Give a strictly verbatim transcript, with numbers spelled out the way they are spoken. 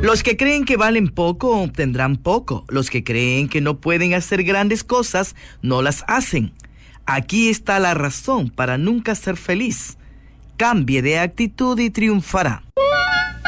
Los que creen que valen poco obtendrán poco. Los que creen que no pueden hacer grandes cosas no las hacen. Aquí está la razón para nunca ser feliz. Cambie de actitud y triunfará.